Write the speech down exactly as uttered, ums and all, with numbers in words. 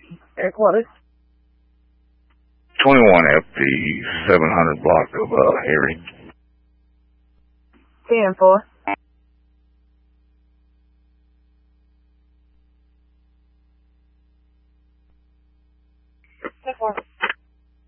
Eric Waters. twenty-one F, the seven hundred block of uh, Harry. ten four.